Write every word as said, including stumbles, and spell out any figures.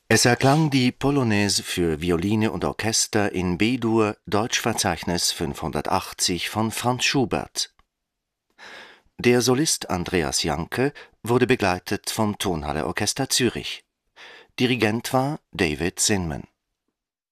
Es erklang die Polonaise für Violine und Orchester in B-Dur, Deutschverzeichnis fünfhundertachtzig von Franz Schubert. Der Solist Andreas Janke wurde begleitet vom Tonhalle Orchester Zürich. Dirigent war David Zinman.